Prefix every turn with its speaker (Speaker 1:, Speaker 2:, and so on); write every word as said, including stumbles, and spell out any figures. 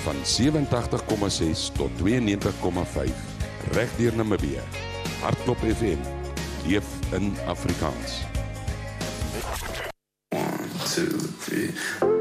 Speaker 1: van sewentagtig komma ses tot tweeënnegentig komma vyf. Reg deur Namibië. Hardklop F M. Leef in Afrikaans.
Speaker 2: One, two, three.